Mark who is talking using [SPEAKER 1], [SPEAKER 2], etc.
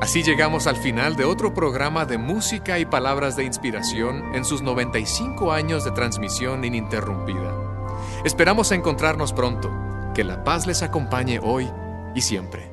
[SPEAKER 1] Así llegamos al final de otro programa de música y palabras de inspiración en sus 95 años de transmisión ininterrumpida. Esperamos encontrarnos pronto. Que la paz les acompañe hoy y siempre.